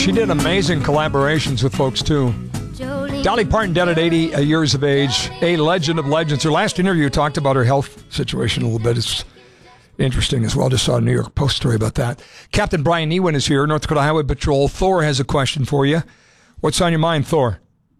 She did amazing collaborations with folks, too. Dolly Parton, dead at 80 years of age, a legend of legends. Her last interview talked about her health situation a little bit. It's interesting as well. Just saw a New York Post story about that. Captain Brian Ewan is here, North Dakota Highway Patrol. Thor has a question for you. What's on your mind, Thor?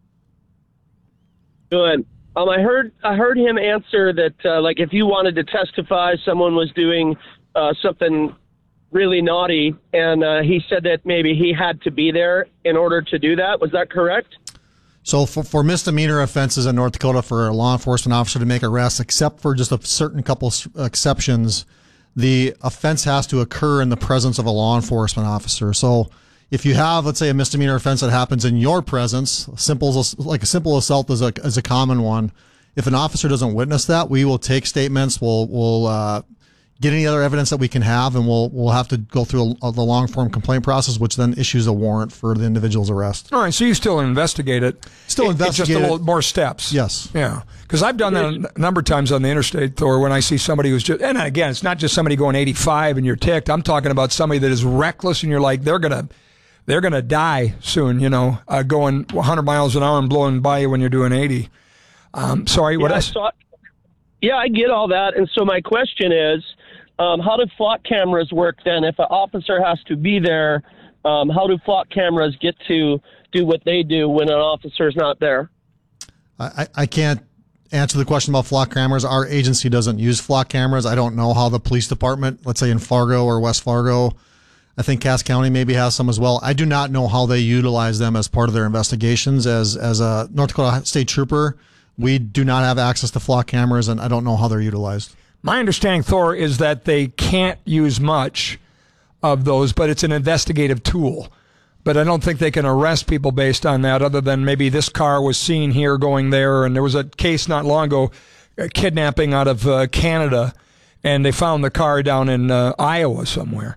Good. I heard him answer that, like, if you wanted to testify, someone was doing something really naughty, and he said that maybe he had to be there in order to do that. Was that correct? So for misdemeanor offenses in North Dakota, for a law enforcement officer to make arrests, except for just a certain couple exceptions, the offense has to occur in the presence of a law enforcement officer. So if you have, let's say, a misdemeanor offense that happens in your presence, a simple assault is a common one. If an officer doesn't witness that, we will take statements. We'll get any other evidence that we can have, and we'll have to go through the long form complaint process, which then issues a warrant for the individual's arrest. All right, so you still investigate it. It's just a little more steps. Yes. Yeah, because I've done that a number of times on the interstate, Thor, when I see somebody who's just, and again, it's not just somebody going 85 and you're ticked. I'm talking about somebody that is reckless and you're like, they're gonna die soon, going 100 miles an hour and blowing by you when you're doing 80. Sorry, what else? Yeah, I get all that. And so my question is, how do flock cameras work then? If an officer has to be there, how do flock cameras get to do what they do when an officer is not there? I can't answer the question about flock cameras. Our agency doesn't use flock cameras. I don't know how the police department, let's say in Fargo or West Fargo, I think Cass County maybe has some as well. I do not know how they utilize them as part of their investigations. As a North Dakota State Trooper, we do not have access to flock cameras, and I don't know how they're utilized. My understanding, Thor, is that they can't use much of those, but it's an investigative tool. But I don't think they can arrest people based on that, other than maybe this car was seen here going there, and there was a case not long ago, a kidnapping out of Canada, and they found the car down in Iowa somewhere.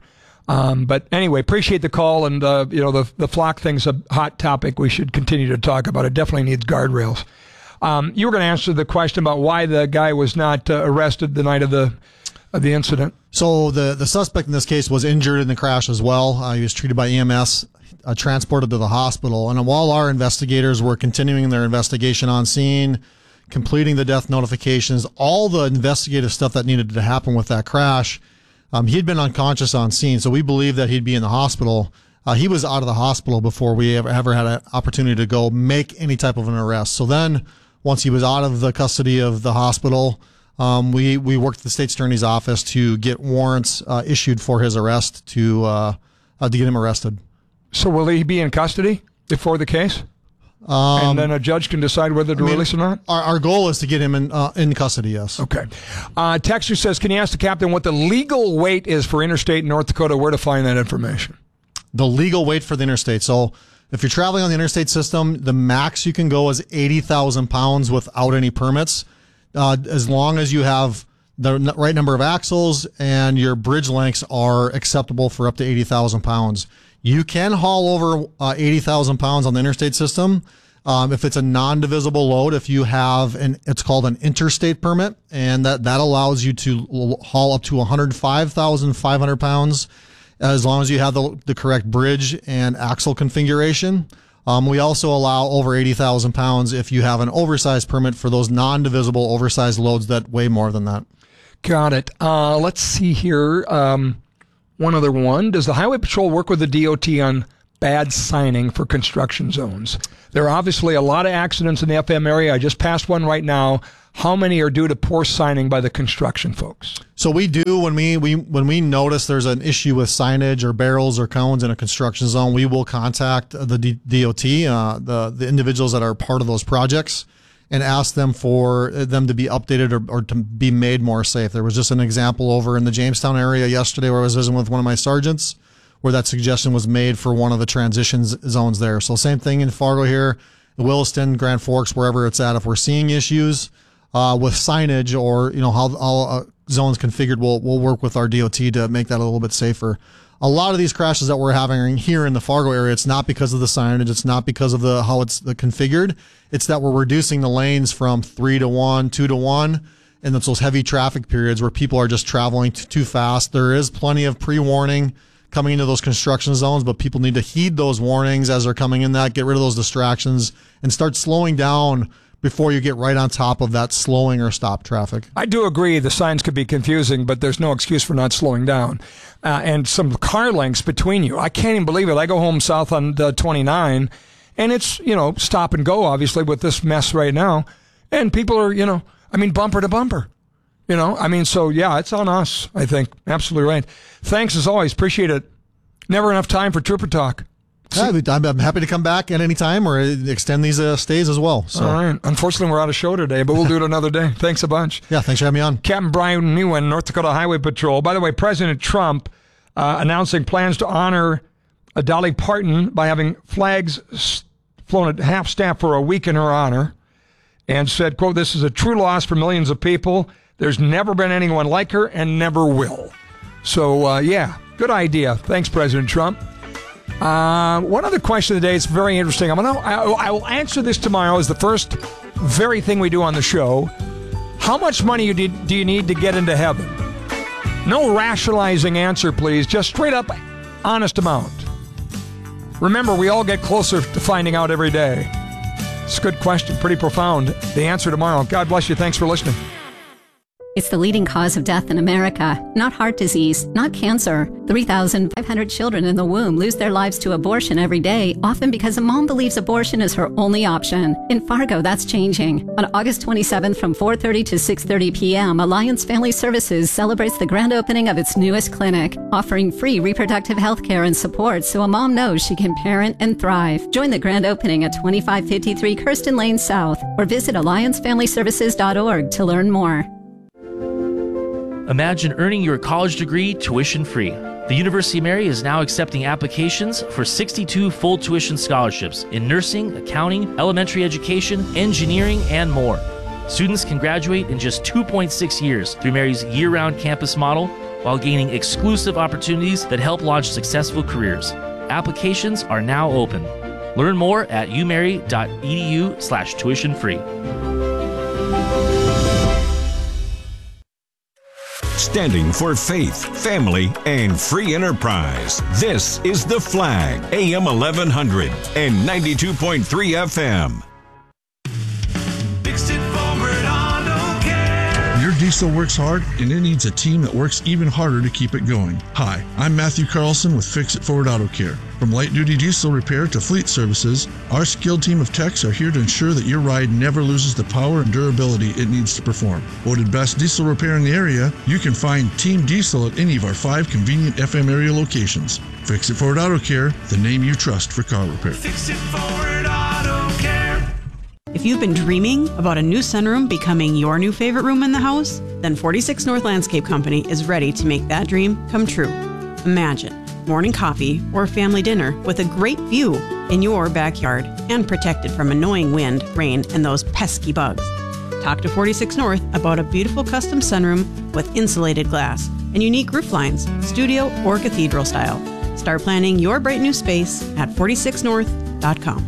But anyway, appreciate the call, and the flock thing's a hot topic we should continue to talk about. It definitely needs guardrails. You were going to answer the question about why the guy was not arrested the night of the incident. So the suspect in this case was injured in the crash as well. He was treated by EMS, transported to the hospital. And while our investigators were continuing their investigation on scene, completing the death notifications, all the investigative stuff that needed to happen with that crash, he'd been unconscious on scene. So we believe that he'd be in the hospital. He was out of the hospital before we ever had an opportunity to go make any type of an arrest. So then, once he was out of the custody of the hospital, we worked with the state's attorney's office to get warrants issued for his arrest to get him arrested. So will he be in custody before the case? And then a judge can decide whether to release or not? Our goal is to get him in custody, yes. Okay. Texter says, can you ask the captain what the legal weight is for interstate in North Dakota, where to find that information? The legal weight for the interstate. So if you're traveling on the interstate system, the max you can go is 80,000 pounds without any permits, as long as you have the right number of axles and your bridge lengths are acceptable for up to 80,000 pounds. You can haul over 80,000 pounds on the interstate system if it's a non-divisible load. If you have it's called an interstate permit, and that allows you to haul up to 105,500 pounds. As long as you have the correct bridge and axle configuration. We also allow over 80,000 pounds if you have an oversized permit for those non-divisible oversized loads that weigh more than that. Got it. Let's see here. One other one. Does the Highway Patrol work with the DOT on bad signing for construction zones? There are obviously a lot of accidents in the FM area. I just passed one right now. How many are due to poor signing by the construction folks? So we do, when we notice there's an issue with signage or barrels or cones in a construction zone, we will contact the DOT, the individuals that are part of those projects, and ask them for them to be updated or to be made more safe. There was just an example over in the Jamestown area yesterday where I was visiting with one of my sergeants, where that suggestion was made for one of the transition zones there. So same thing in Fargo here, Williston, Grand Forks, wherever it's at. If we're seeing issues with signage or how zones configured, we'll work with our DOT to make that a little bit safer. A lot of these crashes that we're having here in the Fargo area, it's not because of the signage, it's not because of how it's configured. It's that we're reducing the lanes from 3 to 1, 2 to 1, and it's those heavy traffic periods where people are just traveling too fast. There is plenty of pre-warning coming into those construction zones, but people need to heed those warnings as they're coming in that, get rid of those distractions, and start slowing down before you get right on top of that slowing or stop traffic. I do agree the signs could be confusing, but there's no excuse for not slowing down. And some car lengths between you. I can't even believe it. I go home south on the 29, and it's, stop and go, obviously, with this mess right now. And people are, bumper to bumper. So, yeah, it's on us, I think. Absolutely right. Thanks, as always. Appreciate it. Never enough time for Trooper Talk. Yeah, I'm happy to come back at any time or extend these stays as well. So. All right. Unfortunately, we're out of show today, but we'll do it another day. Thanks a bunch. Yeah, thanks for having me on. Captain Brian Newen, North Dakota Highway Patrol. By the way, President Trump announcing plans to honor Dolly Parton by having flags flown at half-staff for a week in her honor, and said, quote, "This is a true loss for millions of people. There's never been anyone like her and never will." So, good idea. Thanks, President Trump. One other question of the day. It's very interesting. I will answer this tomorrow as the first very thing we do on the show. How much money do you need to get into heaven? No rationalizing answer, please. Just straight up, honest amount. Remember, we all get closer to finding out every day. It's a good question. Pretty profound. The answer tomorrow. God bless you. Thanks for listening. It's the leading cause of death in America, not heart disease, not cancer. 3,500 children in the womb lose their lives to abortion every day, often because a mom believes abortion is her only option. In Fargo, that's changing. On August 27th from 4:30 to 6:30 p.m., Alliance Family Services celebrates the grand opening of its newest clinic, offering free reproductive health care and support so a mom knows she can parent and thrive. Join the grand opening at 2553 Kirsten Lane South or visit alliancefamilyservices.org to learn more. Imagine earning your college degree tuition-free. The University of Mary is now accepting applications for 62 full tuition scholarships in nursing, accounting, elementary education, engineering, and more. Students can graduate in just 2.6 years through Mary's year-round campus model while gaining exclusive opportunities that help launch successful careers. Applications are now open. Learn more at umary.edu/tuition-free. Standing for faith, family, and free enterprise. This is The Flag, AM 1100 and 92.3 FM. Fix it forward auto care. Your diesel works hard, and it needs a team that works even harder to keep it going. Hi, I'm Matthew Carlson with Fix It Forward Auto Care. From light-duty diesel repair to fleet services, our skilled team of techs are here to ensure that your ride never loses the power and durability it needs to perform. Voted best diesel repair in the area, you can find Team Diesel at any of our 5 convenient FM area locations. Fix It Forward Auto Care, the name you trust for car repair. Fix It Forward Auto Care. If you've been dreaming about a new sunroom becoming your new favorite room in the house, then 46 North Landscape Company is ready to make that dream come true. Imagine morning coffee or family dinner with a great view in your backyard and protected from annoying wind, rain, and those pesky bugs. Talk to 46 North about a beautiful custom sunroom with insulated glass and unique roof lines, studio or cathedral style. Start planning your bright new space at 46north.com.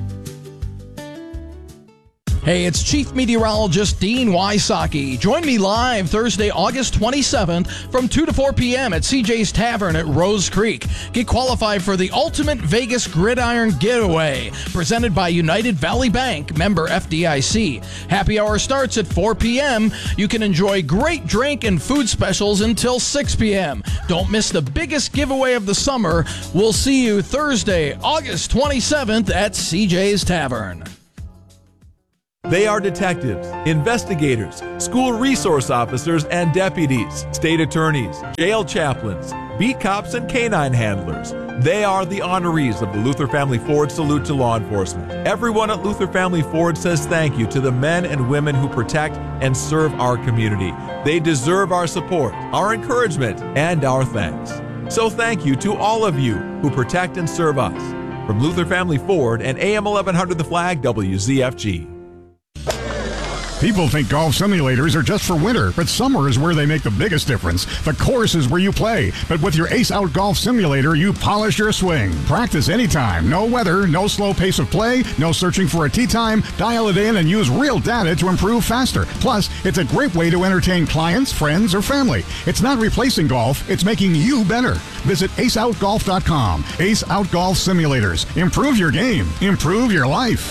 Hey, it's Chief Meteorologist Dean Wysocki. Join me live Thursday, August 27th from 2 to 4 p.m. at CJ's Tavern at Rose Creek. Get qualified for the Ultimate Vegas Gridiron Getaway, presented by United Valley Bank, member FDIC. Happy hour starts at 4 p.m. You can enjoy great drink and food specials until 6 p.m. Don't miss the biggest giveaway of the summer. We'll see you Thursday, August 27th at CJ's Tavern. They are detectives, investigators, school resource officers and deputies, state attorneys, jail chaplains, beat cops, and canine handlers. They are the honorees of the Luther Family Ford Salute to Law Enforcement. Everyone at Luther Family Ford says thank you to the men and women who protect and serve our community. They deserve our support, our encouragement, and our thanks. So thank you to all of you who protect and serve us. From Luther Family Ford and AM 1100 The Flag, WZFG. People think golf simulators are just for winter, but summer is where they make the biggest difference. The course is where you play, but with your Ace Out Golf Simulator, you polish your swing. Practice anytime. No weather, no slow pace of play, no searching for a tee time. Dial it in and use real data to improve faster. Plus, it's a great way to entertain clients, friends, or family. It's not replacing golf, it's making you better. Visit aceoutgolf.com. Ace Out Golf Simulators. Improve your game. Improve your life.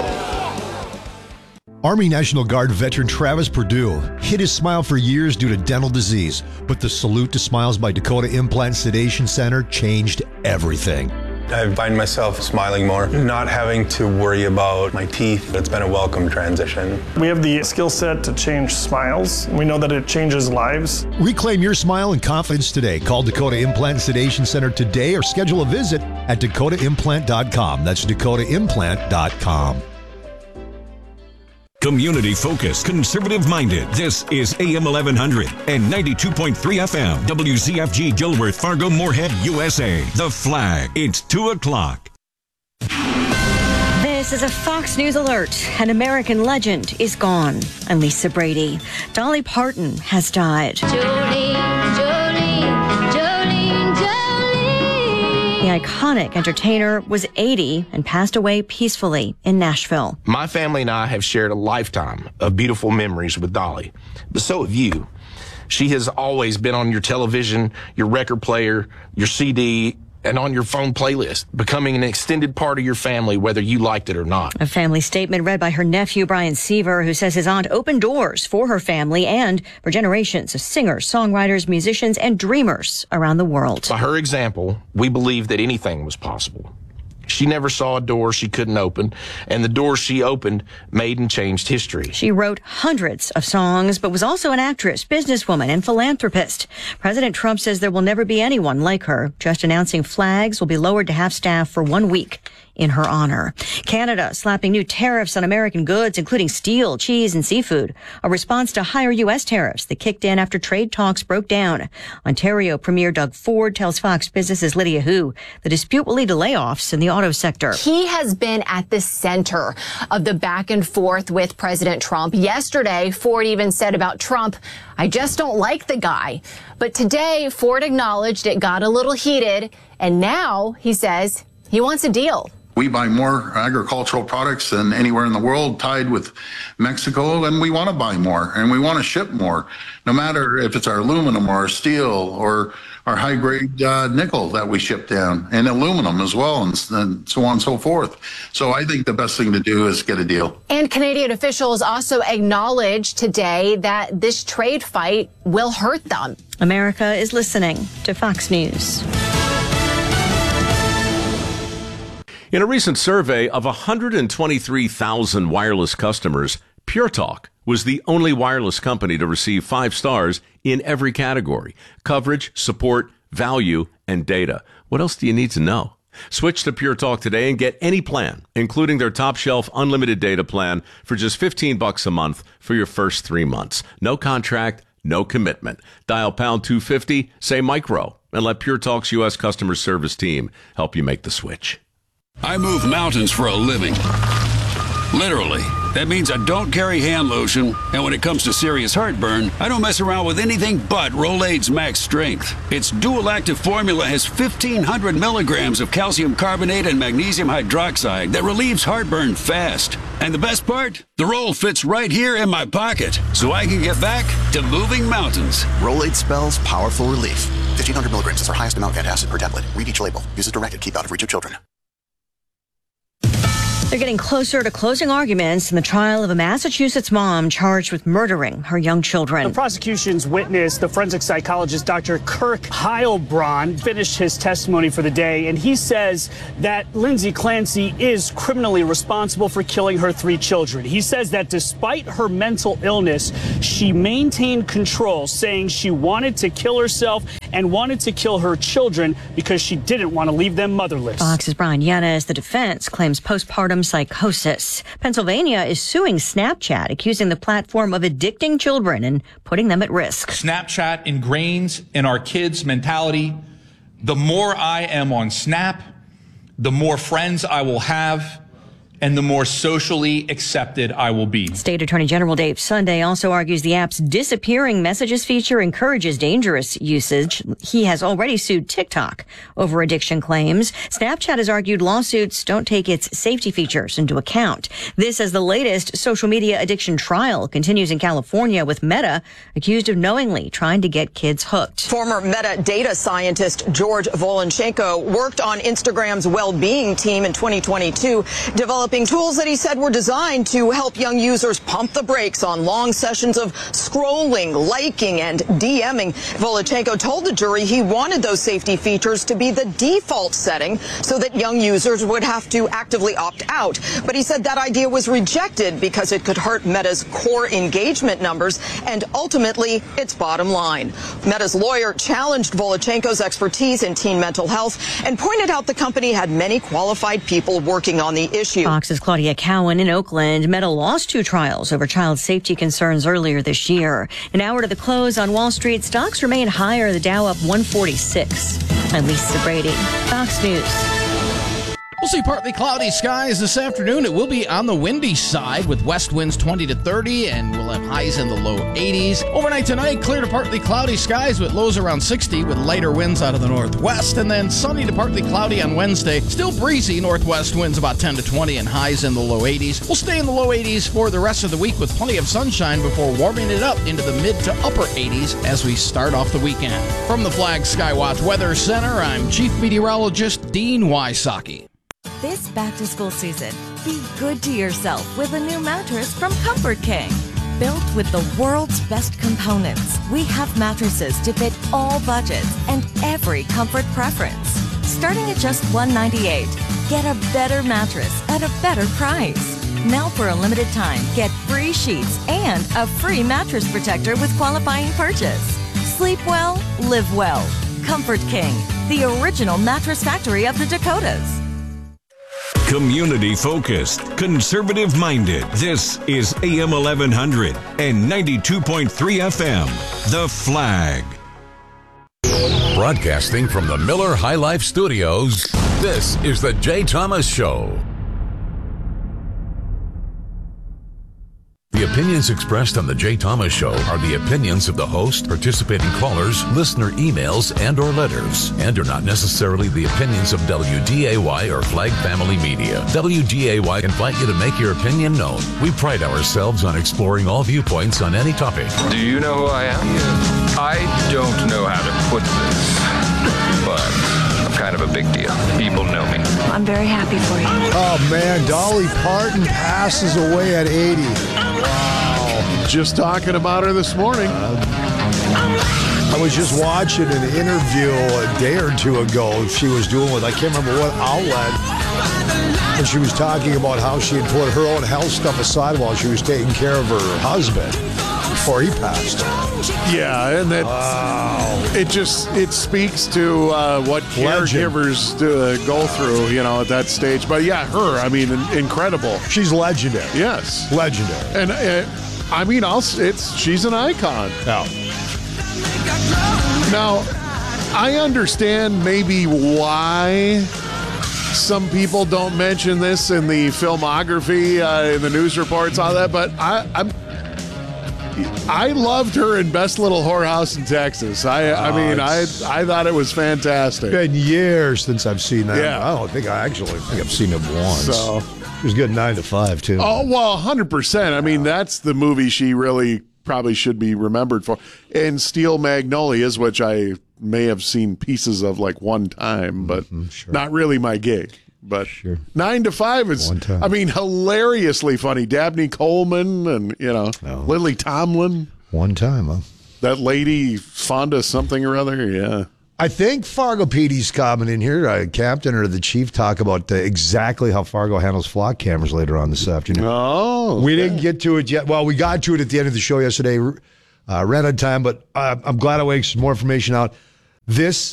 Army National Guard veteran Travis Perdue hid his smile for years due to dental disease, but the Salute to Smiles by Dakota Implant Sedation Center changed everything. I find myself smiling more, not having to worry about my teeth. It's been a welcome transition. We have the skill set to change smiles. We know that it changes lives. Reclaim your smile and confidence today. Call Dakota Implant Sedation Center today or schedule a visit at dakotaimplant.com. That's dakotaimplant.com. Community focused, conservative minded. This is AM 1100 and 92.3 FM. WZFG Dilworth, Fargo, Moorhead, USA. The Flag. It's 2 o'clock. This is a Fox News alert. An American legend is gone. I'm Lisa Brady. Dolly Parton has died. Jolene, Jolene, Jolene, Jolene. The iconic entertainer was 80 and passed away peacefully in Nashville. My family and I have shared a lifetime of beautiful memories with Dolly, but so have you. She has always been on your television, your record player, your CD, and on your phone playlist, becoming an extended part of your family, whether you liked it or not. A family statement read by her nephew, Brian Seaver, who says his aunt opened doors for her family and for generations of singers, songwriters, musicians, and dreamers around the world. By her example, we believe that anything was possible. She never saw a door she couldn't open, and the doors she opened made and changed history. She wrote hundreds of songs, but was also an actress, businesswoman, and philanthropist. President Trump says there will never be anyone like her, just announcing flags will be lowered to half staff for 1 week in her honor. Canada slapping new tariffs on American goods, including steel, cheese, and seafood, a response to higher U.S. tariffs that kicked in after trade talks broke down. Ontario Premier Doug Ford tells Fox Business' Lydia Hu the dispute will lead to layoffs in the auto sector. He has been at the center of the back and forth with President Trump. Yesterday, Ford even said about Trump, "I just don't like the guy." But today, Ford acknowledged it got a little heated, and now he says he wants a deal. We buy more agricultural products than anywhere in the world tied with Mexico, and we want to buy more, and we want to ship more, no matter if it's our aluminum or our steel or our high-grade nickel that we ship down, and aluminum as well, and so on and so forth. So I think the best thing to do is get a deal. And Canadian officials also acknowledged today that this trade fight will hurt them. America is listening to Fox News. In a recent survey of 123,000 wireless customers, Pure Talk was the only wireless company to receive 5 stars in every category: coverage, support, value, and data. What else do you need to know? Switch to Pure Talk today and get any plan, including their top shelf unlimited data plan for just $15 a month for your first 3 months. No contract, no commitment. Dial pound 250, say micro, and let Pure Talk's U.S. customer service team help you make the switch. I move mountains for a living. Literally. That means I don't carry hand lotion, and when it comes to serious heartburn, I don't mess around with anything but Rolaids Max Strength. Its dual-active formula has 1,500 milligrams of calcium carbonate and magnesium hydroxide that relieves heartburn fast. And the best part? The roll fits right here in my pocket, so I can get back to moving mountains. Rolaids spells powerful relief. 1,500 milligrams is our highest amount of antacid per tablet. Read each label. Use as directed. Keep out of reach of children. They're getting closer to closing arguments in the trial of a Massachusetts mom charged with murdering her young children. The prosecution's witness, the forensic psychologist Dr. Kirk Heilbronn, finished his testimony for the day, and he says that Lindsay Clancy is criminally responsible for killing her 3 children. He says that despite her mental illness, she maintained control, saying she wanted to kill herself and wanted to kill her children because she didn't want to leave them motherless. Fox's Brian Yanes. The defense claims postpartum psychosis. Pennsylvania is suing Snapchat, accusing the platform of addicting children and putting them at risk. Snapchat ingrains in our kids' mentality, the more I am on Snap, the more friends I will have, and the more socially accepted I will be. State Attorney General Dave Sunday also argues the app's disappearing messages feature encourages dangerous usage. He has already sued TikTok over addiction claims. Snapchat has argued lawsuits don't take its safety features into account. This as the latest social media addiction trial continues in California, with Meta accused of knowingly trying to get kids hooked. Former Meta data scientist George Volonchenko worked on Instagram's well-being team in 2022, developing tools that he said were designed to help young users pump the brakes on long sessions of scrolling, liking, and DMing. Volonchenko told the jury he wanted those safety features to be the default setting so that young users would have to actively opt out. But he said that idea was rejected because it could hurt Meta's core engagement numbers and ultimately its bottom line. Meta's lawyer challenged Volonchenko's expertise in teen mental health and pointed out the company had many qualified people working on the issue. Fox's Claudia Cowan in Oakland. Meta lost 2 trials over child safety concerns earlier this year. An hour to the close on Wall Street, stocks remain higher, the Dow up 146. I'm Lisa Brady, Fox News. We'll see partly cloudy skies this afternoon. It will be on the windy side with west winds 20 to 30, and we'll have highs in the low 80s. Overnight tonight, clear to partly cloudy skies with lows around 60 with lighter winds out of the northwest, and then sunny to partly cloudy on Wednesday. Still breezy, northwest winds about 10 to 20 and highs in the low 80s. We'll stay in the low 80s for the rest of the week with plenty of sunshine before warming it up into the mid to upper 80s as we start off the weekend. From the Flag Skywatch Weather Center, I'm Chief Meteorologist Dean Wysocki. This back-to-school season, be good to yourself with a new mattress from Comfort King. Built with the world's best components, we have mattresses to fit all budgets and every comfort preference. Starting at just $198, get a better mattress at a better price. Now for a limited time, get free sheets and a free mattress protector with qualifying purchase. Sleep well, live well. Comfort King, the original mattress factory of the Dakotas. Community focused, conservative minded. This is AM 1100 and 92.3 FM. The Flag. Broadcasting from the Miller High Life Studios, this is The Jay Thomas Show. The opinions expressed on The Jay Thomas Show are the opinions of the host, participating callers, listener emails, and or letters, and are not necessarily the opinions of WDAY or Flag Family Media. WDAY invite you to make your opinion known. We pride ourselves on exploring all viewpoints on any topic. Do you know who I am? I don't know how to put this, but I'm kind of a big deal. People know me. I'm very happy for you. Oh, man, Dolly Parton passes away at 80. Wow. Just talking about her this morning. I was just watching an interview a day or two ago she was doing with, I can't remember what outlet, and she was talking about how she had put her own health stuff aside while she was taking care of her husband before he passed away. Yeah, and that it speaks to what caregivers go through, at that stage. But yeah, her, I mean, incredible. She's legendary. Yes, legendary. And I mean, she's an icon. Now, I understand maybe why some people don't mention this in the filmography, in the news reports, all that, but I loved her in Best Little Whorehouse in Texas. I thought it was fantastic. Been years since I've seen that. Yeah. I think I've seen it once. So it was good 9 to 5 too. Oh, well, 100%. I mean, that's the movie she really probably should be remembered for. And Steel Magnolias, which I may have seen pieces of like one time, but not really my gig. But 9 to 5 is, I mean, hilariously funny. Dabney Coleman and, Lily Tomlin. One time, huh? That lady, Fonda something or other, yeah. I think Fargo PD's coming in here. Captain or the chief talk about exactly how Fargo handles flock cameras later on this afternoon. Oh, okay. We didn't get to it yet. Well, we got to it at the end of the show yesterday. Ran out of time, but I'm glad I waited some more information out. This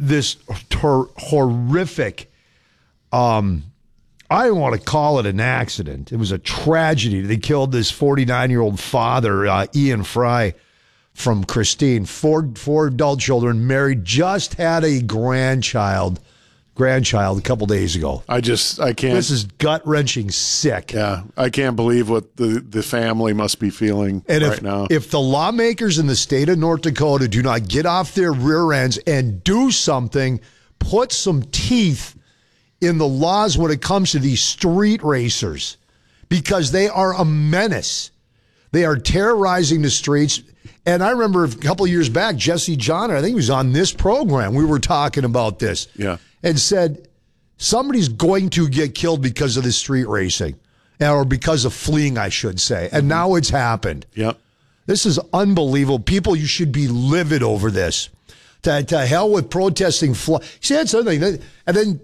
horrific, I don't want to call it an accident. It was a tragedy. They killed this 49-year-old father, Ian Fry, from Christine. Four adult children, married, just had a grandchild. grandchild a couple days ago. I can't. This is gut-wrenching sick. Yeah, I can't believe what the family must be feeling right now. If the lawmakers in the state of North Dakota do not get off their rear ends and do something, put some teeth in the laws when it comes to these street racers, because they are a menace. They are terrorizing the streets. And I remember a couple of years back, Jesse Johnner, I think he was on this program, we were talking about this. Yeah. And said, somebody's going to get killed because of this street racing, or because of fleeing, I should say. And now it's happened. Yep. This is unbelievable. People, you should be livid over this. To hell with protesting. He said something. And then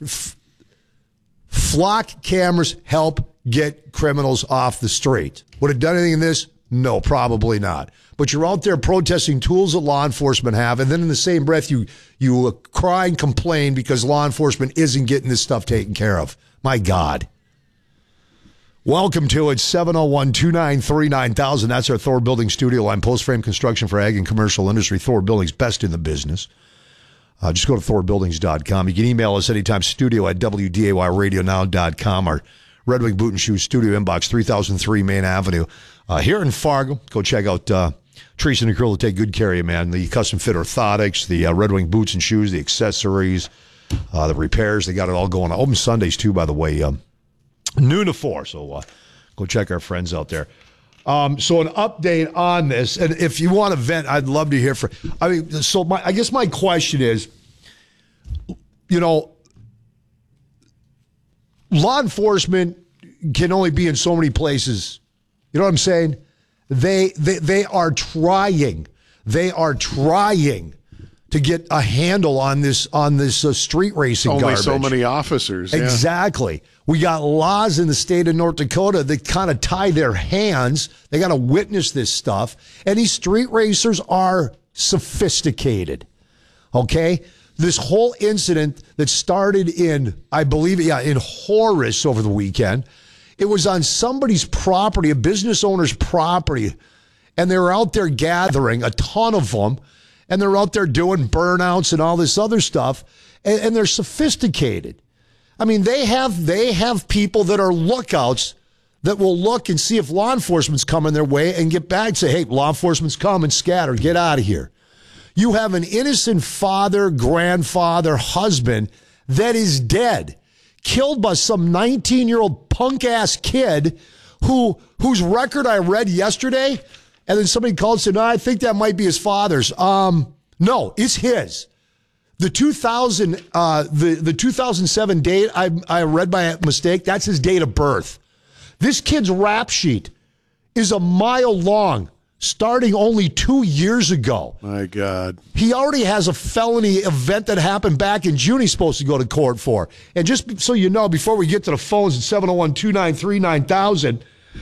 flock cameras help get criminals off the street. Would it have done anything in this? No, probably not. But you're out there protesting tools that law enforcement have, and then in the same breath you cry and complain because law enforcement isn't getting this stuff taken care of. My God. Welcome to it, 701-293-9000. That's our Thor Building studio line. Post-frame construction for ag and commercial industry. Thor Building's best in the business. Just go to thorbuildings.com. You can email us anytime, studio@wdayradionow.com. Our Red Wing Boot and Shoes studio inbox, 3003 Main Avenue. Here in Fargo, go check out Teresa and the crew will take good care of you, man. The custom fit orthotics, the Red Wing boots and shoes, the accessories, the repairs. They got it all going on. Open Sundays, too, by the way, noon to 4. So go check our friends out there. So an update on this, and if you want to vent, I'd love to hear from. I mean, so I guess my question is, law enforcement can only be in so many places. You know what I'm saying? They are trying. They are trying to get a handle on this street racing Only garbage. so many officers. Yeah. Exactly. We got laws in the state of North Dakota that kind of tie their hands. They got to witness this stuff. And these street racers are sophisticated. Okay? This whole incident that started in Horace over the weekend, it was on somebody's property, a business owner's property, and they were out there gathering, a ton of them, and they're out there doing burnouts and all this other stuff, and they're sophisticated. I mean, they have people that are lookouts that will look and see if law enforcement's coming their way and get back and say, hey, law enforcement's coming, scatter, get out of here. You have an innocent father, grandfather, husband that is dead, killed by some 19-year-old punk-ass kid whose record I read yesterday, and then somebody called and said, no, I think that might be his father's. No, it's his. The 2007 date I read by mistake, that's his date of birth. This kid's rap sheet is a mile long, starting only 2 years ago. My God. He already has a felony event that happened back in June he's supposed to go to court for. And just so you know, before we get to the phones at 701-293-9000,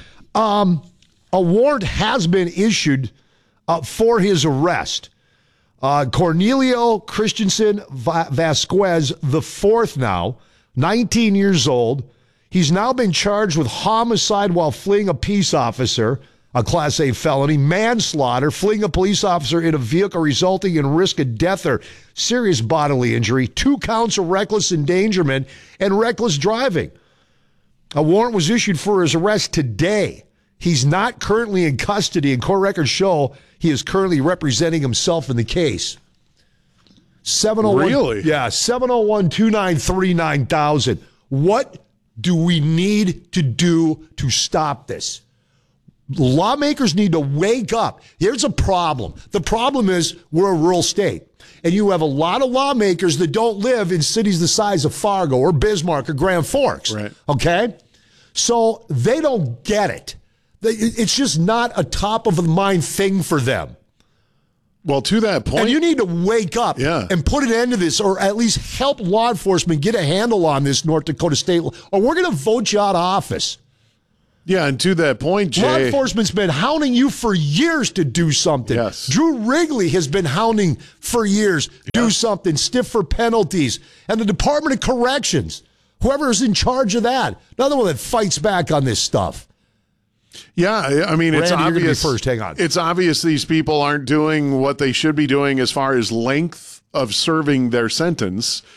a warrant has been issued for his arrest. Cornelio Christensen Vasquez, the fourth now, 19 years old. He's now been charged with homicide while fleeing a peace officer, a Class A felony, manslaughter, fleeing a police officer in a vehicle resulting in risk of death or serious bodily injury, 2 counts of reckless endangerment, and reckless driving. A warrant was issued for his arrest today. He's not currently in custody, and court records show he is currently representing himself in the case. 701, really? Yeah, 701-293-9000. What do we need to do to stop this? Lawmakers need to wake up. Here's a problem. The problem is we're a rural state, and you have a lot of lawmakers that don't live in cities the size of Fargo or Bismarck or Grand Forks. Right. Okay? So they don't get it. It's just not a top-of-the-mind thing for them. Well, to that point. And you need to wake up and put an end to this, or at least help law enforcement get a handle on this, North Dakota State, or we're going to vote you out of office. Yeah, and to that point, Jay. Law enforcement's been hounding you for years to do something. Yes. Drew Wrigley has been hounding for years. Do something, stiffer penalties. And the Department of Corrections, whoever is in charge of that, another one that fights back on this stuff. Yeah, I mean, it's Randy, obvious. you're gonna be first. Hang on. It's obvious these people aren't doing what they should be doing as far as length of serving their sentence.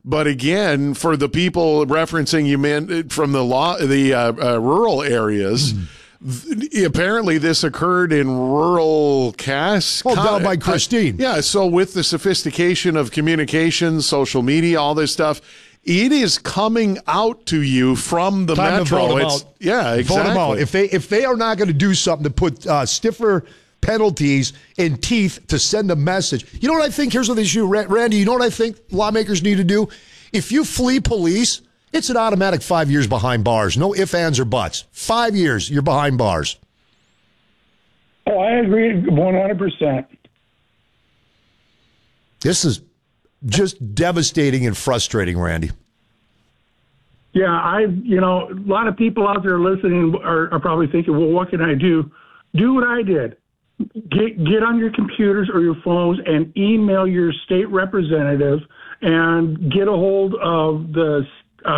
But again, for the people referencing you meant from the rural areas, apparently this occurred in rural down by Christine. Yeah, so with the sophistication of communications, social media, all this stuff, it is coming out to you from the Time metro. to vote them out. Yeah, exactly. Vote them out. If they are not going to do something to put stiffer penalties and teeth to send a message. You know what I think? Here's what they should do, Randy. You know what I think lawmakers need to do? If you flee police, it's an automatic 5 years behind bars. No ifs, ands, or buts. 5 years, you're behind bars. Oh, I agree 100%. This is just devastating and frustrating, Randy. Yeah, a lot of people out there listening are probably thinking, well, what can I do? Do what I did. Get on your computers or your phones and email your state representative and get a hold of the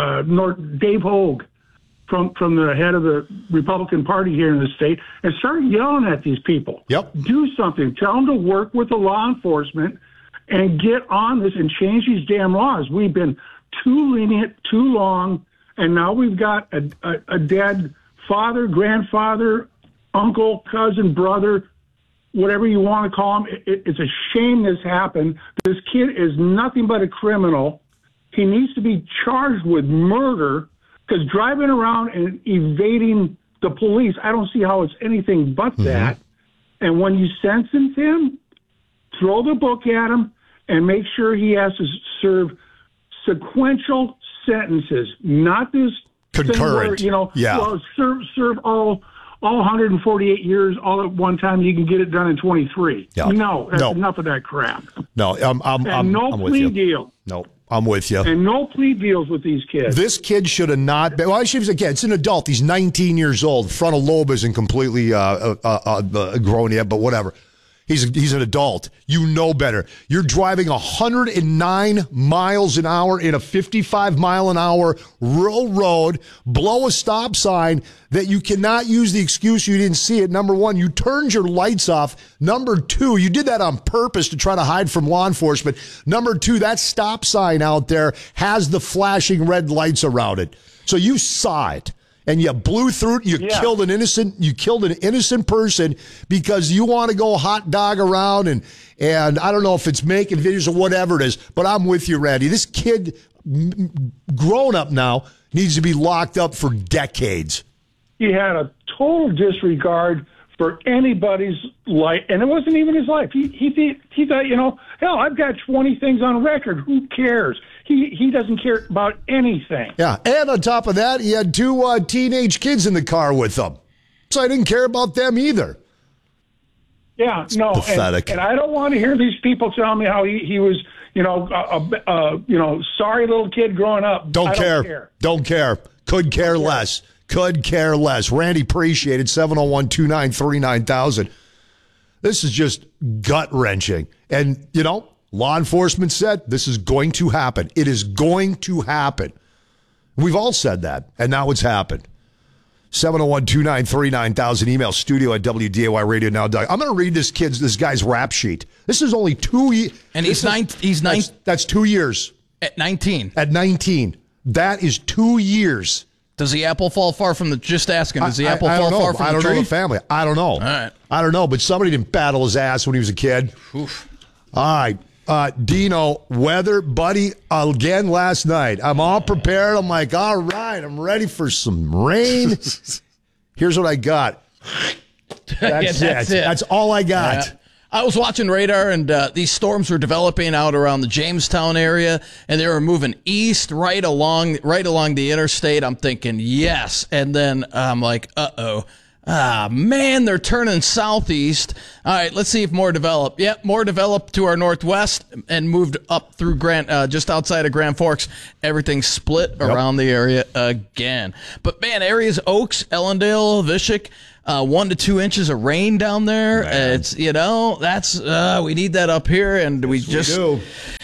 Dave Hogue from the head of the Republican Party here in the state and start yelling at these people. Yep. Do something. Tell them to work with the law enforcement and get on this and change these damn laws. We've been too lenient, too long, and now we've got a dead father, grandfather, uncle, cousin, brother, whatever you want to call him. It's a shame this happened. This kid is nothing but a criminal. He needs to be charged with murder because driving around and evading the police, I don't see how it's anything but that. And when you sentence him, throw the book at him and make sure he has to serve sequential sentences, not this concurrent. Thing where, yeah. Well, serve all 148 years all at one time. You can get it done in 23. Yeah. No, that's enough of that crap. No, I'm with plea you. deal. No, I'm with you. And no plea deals with these kids. This kid should have not been. Well, again, it's an adult. He's 19 years old. Frontal lobe isn't completely grown yet, but whatever. He's an adult. You know better. You're driving 109 miles an hour in a 55-mile-an-hour rural road, blow a stop sign that you cannot use the excuse you didn't see it. Number one, you turned your lights off. Number two, you did that on purpose to try to hide from law enforcement. Number two, that stop sign out there has the flashing red lights around it. So you saw it. And you blew through it. You killed an innocent person because you want to go hot dog around and I don't know if it's making videos or whatever it is. But I'm with you, Randy. This kid, grown up now, needs to be locked up for decades. He had a total disregard for anybody's life, and it wasn't even his life. He thought, hell, I've got 20 things on record. Who cares? He doesn't care about anything. Yeah, and on top of that, he had two teenage kids in the car with him. So I didn't care about them either. Yeah, no, pathetic. And I don't want to hear these people tell me how he was, sorry little kid growing up. Don't care. Could care less. Could care less. Randy, appreciate it. 701-293-9000. This is just gut-wrenching. And, law enforcement said this is going to happen. It is going to happen. We've all said that, and now it's happened. 701-293-9000. Email studio@WDAYradio now. I'm going to read this guy's rap sheet. This is only 2 years. And he's 9. That's 2 years. At 19. At 19. That is 2 years. Does the apple fall far from the? Just asking. Does the apple fall far from the tree? I don't know the family. I don't know. All right. I don't know, but somebody didn't battle his ass when he was a kid. Oof. All right. Dino, weather, buddy, again last night. I'm all prepared. I'm like, all right, I'm ready for some rain. Here's what I got. That's it. That's all I got. Yeah. I was watching radar, and these storms were developing out around the Jamestown area, and they were moving east right along the interstate. I'm thinking, yes. And then I'm like, uh-oh. Ah, man, they're turning southeast. All right, let's see if more develop. Yep, more developed to our northwest and moved up through just outside of Grand Forks. Everything split around the area again. But, man, areas Oaks, Ellendale, Vishik, 1 to 2 inches of rain down there. Man. It's, that's we need that up here, and we do.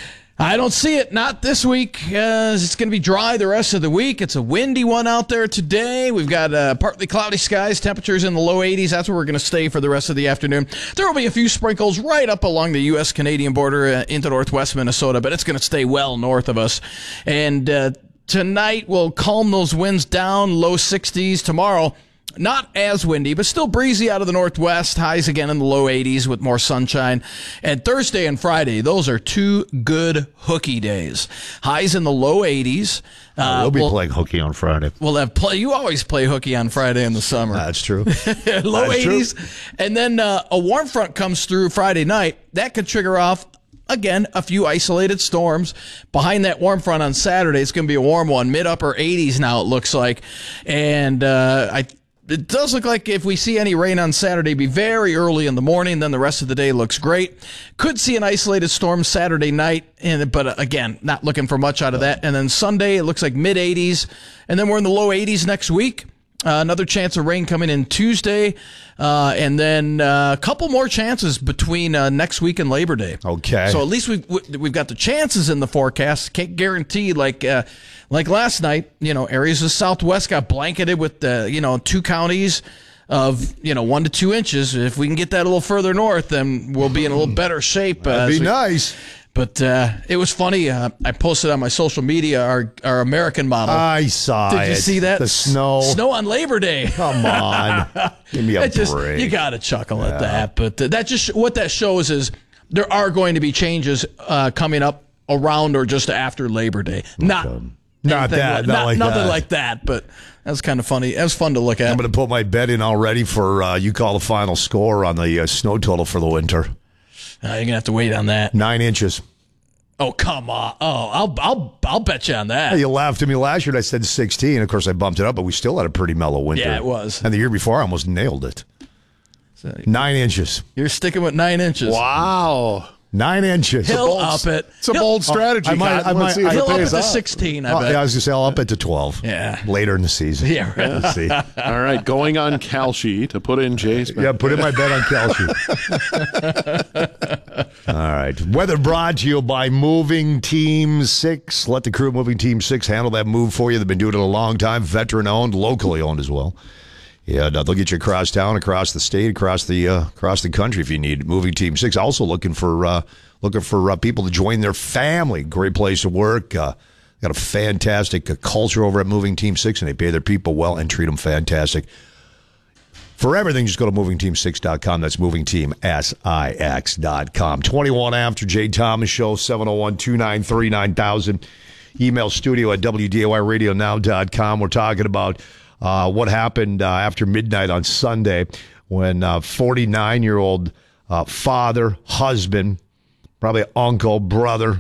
I don't see it. Not this week. It's going to be dry the rest of the week. It's a windy one out there today. We've got partly cloudy skies, temperatures in the low 80s. That's where we're going to stay for the rest of the afternoon. There will be a few sprinkles right up along the U.S.-Canadian border into northwest Minnesota, but it's going to stay well north of us. And tonight we'll calm those winds down, low 60s. Tomorrow, not as windy, but still breezy out of the northwest. Highs again in the low 80s with more sunshine. And Thursday and Friday, those are two good hooky days. Highs in the low 80s. We'll be playing hooky on Friday. We'll have You always play hooky on Friday in the summer. That's true. Low That's 80s. true. And then a warm front comes through Friday night. That could trigger off, again, a few isolated storms. Behind that warm front on Saturday, it's going to be a warm one. Mid-upper 80s now, it looks like. And it does look like if we see any rain on Saturday, it'd be very early in the morning. Then the rest of the day looks great. Could see an isolated storm Saturday night, but again, not looking for much out of that. And then Sunday, it looks like mid-80s. And then we're in the low 80s next week. Another chance of rain coming in Tuesday. And then a couple more chances between next week and Labor Day. Okay. So at least we've got the chances in the forecast. Can't guarantee like last night, areas of Southwest got blanketed with two counties of 1 to 2 inches. If we can get that a little further north, then we'll be in a little better shape. That'd be nice. But it was funny. I posted on my social media our American model. I saw it. Did you see that? The snow. Snow on Labor Day. Come on. Give me a break. You got to chuckle at that. But that just what that shows is there are going to be changes coming up around or just after Labor Day. Nothing like that. But that's kind of funny. It was fun to look at. I'm going to put my bet in already for you call the final score on the snow total for the winter. You're going to have to wait on that. 9 inches. Oh, come on. Oh, I'll bet you on that. Hey, you laughed at me last year and I said 16. Of course, I bumped it up, but we still had a pretty mellow winter. Yeah, it was. And the year before, I almost nailed it. 9 inches. You're sticking with 9 inches. Wow. 9 inches. He'll up it. It's a bold strategy. He'll up it to 16, I bet. Yeah, I was going to say I'll up it to 12. Yeah. Later in the season. Yeah, right. Let's see. All right, going on Kalshi to put in Jay's bet. Yeah, put in my bet on Kalshi. All right. Weather brought to you by Moving Team 6. Let the crew of Moving Team 6 handle that move for you. They've been doing it a long time. Veteran-owned, locally owned as well. Yeah, they'll get you across town, across the state, across the country if you need. Moving Team 6 also looking for people to join their family. Great place to work. Got a fantastic culture over at Moving Team 6, and they pay their people well and treat them fantastic. For everything, just go to movingteam6.com. That's movingteamsix.com. 21 after Jay Thomas Show, 701-293-9000. Email studio at wdayradionow.com. We're talking about what happened after midnight on Sunday when 49-year-old father, husband, probably uncle, brother,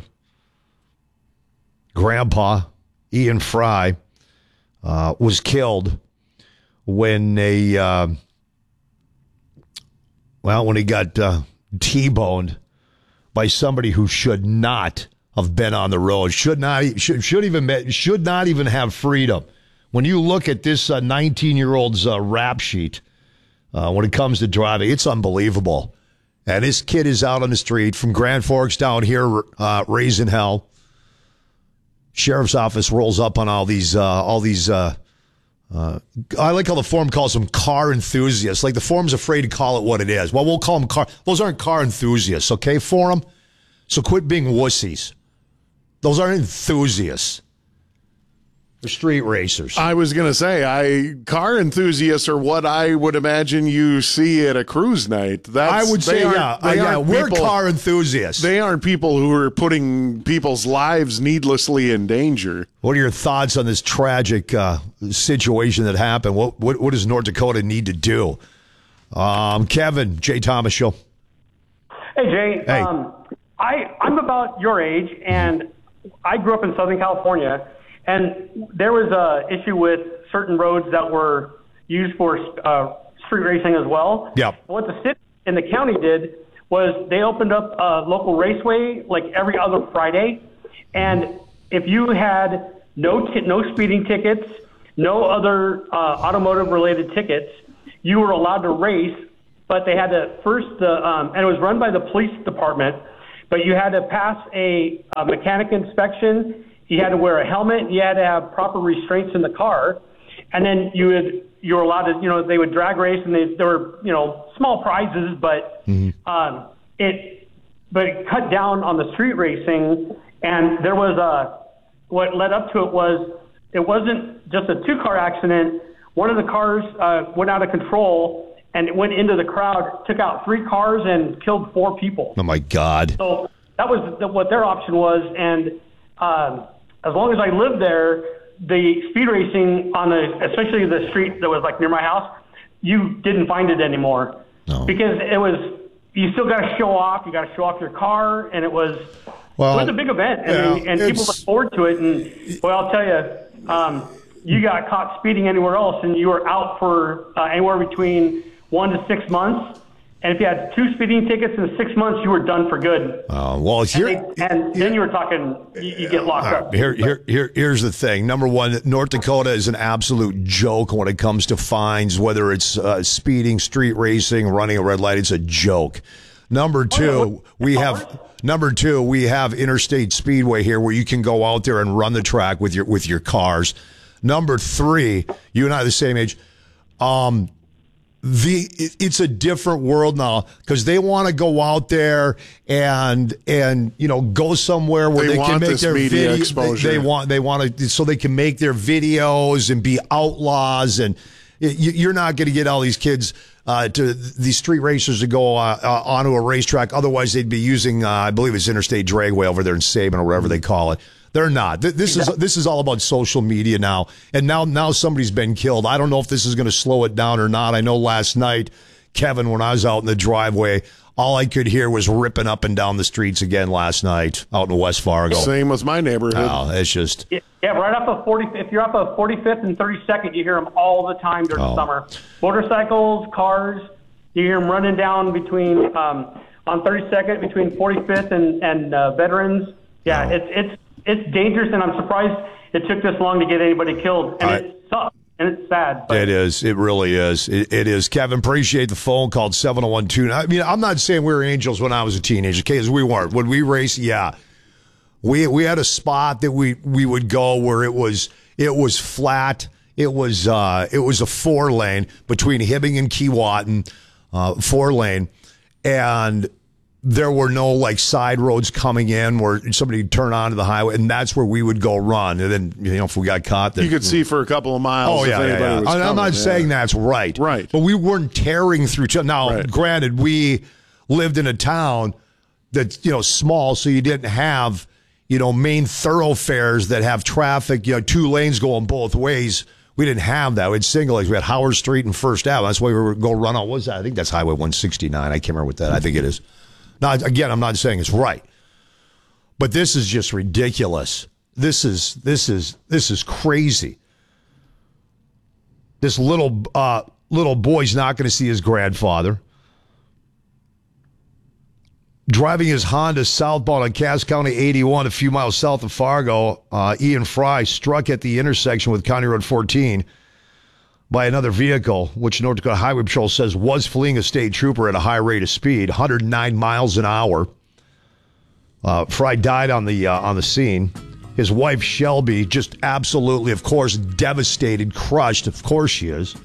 grandpa, Ian Fry, was killed when he got T-boned by somebody who should not have been on the road, should not even have freedom. When you look at this 19-year-old's rap sheet, when it comes to driving, it's unbelievable. And this kid is out on the street from Grand Forks down here, raising hell. Sheriff's office rolls up on all these. I like how the forum calls them car enthusiasts. Like the forum's afraid to call it what it is. Well, we'll call them car. Those aren't car enthusiasts, okay, forum? So quit being wussies. Those aren't enthusiasts. They're street racers. I was going to say, car enthusiasts are what I would imagine you see at a cruise night. I would say, we're car enthusiasts. They aren't people who are putting people's lives needlessly in danger. What are your thoughts on this tragic situation that happened? What does North Dakota need to do? Kevin, Jay Thomas Show. Hey, Jay. Hey. I'm about your age, and I grew up in Southern California. And there was an issue with certain roads that were used for street racing as well. Yep. What the city and the county did was they opened up a local raceway like every other Friday. And if you had no speeding tickets, no other automotive-related tickets, you were allowed to race. But they had to and it was run by the police department. but you had to pass a mechanic inspection. You had to wear a helmet. You had to have proper restraints in the car. And then you were allowed to, they would drag race, and there were, small prizes, but it cut down on the street racing. And there was what led up to it wasn't just a 2-car accident. One of the cars went out of control, and it went into the crowd, took out 3 cars, and killed 4 people. Oh my God! So that was what their option was, and as long as I lived there, the speed racing especially the street that was like near my house, you didn't find it anymore because you still got to show off. You got to show off your car, and it was a big event, and people look forward to it. And I'll tell you, you got caught speeding anywhere else, and you were out for anywhere between 1 to 6 months. And if you had 2 speeding tickets in 6 months, you were done for good. And then you were talking, you get locked up. Here's the thing. Number one, North Dakota is an absolute joke when it comes to fines, whether it's speeding, street racing, running a red light. It's a joke. Number two, we have Interstate Speedway here where you can go out there and run the track with your cars. Number 3, you and I are the same age. It's a different world now because they want to go out there and go somewhere where they can make their media exposure. They want to so they can make their videos and be outlaws, and you're not going to get all these kids to these street racers to go onto a racetrack. Otherwise, they'd be using I believe it's Interstate Dragway over there in Sabin or whatever they call it. They're not. This is all about social media now. And now somebody's been killed. I don't know if this is going to slow it down or not. I know last night, Kevin, when I was out in the driveway, all I could hear was ripping up and down the streets again last night out in West Fargo. Same as my neighborhood. Oh, it's just... Yeah, right off of 40. If you're up of 45th and 32nd, you hear them all the time during the summer. Motorcycles, cars, you hear them running down between on 32nd between 45th and Veterans. Yeah, it's dangerous, and I'm surprised it took this long to get anybody killed. And it sucks, and it's sad. It is. It really is. It is. Kevin, appreciate the phone call, 701-2. I mean, I'm not saying we were angels when I was a teenager, because we weren't. When we raced, we had a spot that we would go where it was flat. It was a 4-lane between Hibbing and Keewatin, 4-lane, and there were no side roads coming in where somebody would turn onto the highway, and that's where we would go run. And then, if we got caught, then you could see for a couple of miles. I'm not saying that's right. Right. But we weren't tearing through. Now, granted, we lived in a town that's, small, so you didn't have, main thoroughfares that have traffic, 2 lanes going both ways. We didn't have that. We had single lanes. We had Howard Street and First Ave. That's why we would go run on. What was that? I think that's Highway 169. I can't remember what that. I think it is. Now, again, I'm not saying it's right, but this is just ridiculous. This is crazy. This little boy's not going to see his grandfather. Driving his Honda southbound on Cass County 81, a few miles south of Fargo, Ian Fry struck at the intersection with County Road 14 by another vehicle, which North Dakota Highway Patrol says was fleeing a state trooper at a high rate of speed, 109 miles an hour. Fry died on the scene. His wife, Shelby, just absolutely, of course, devastated, crushed. Of course she is.